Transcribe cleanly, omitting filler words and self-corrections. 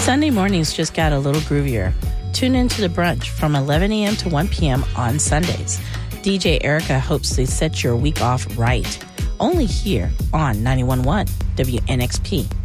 Sunday mornings just got a little groovier. Tune into The Brunch from 11 a.m. to 1 p.m. on Sundays. DJ Erica hopes to set your week off right. Only here on 91.1 WNXP.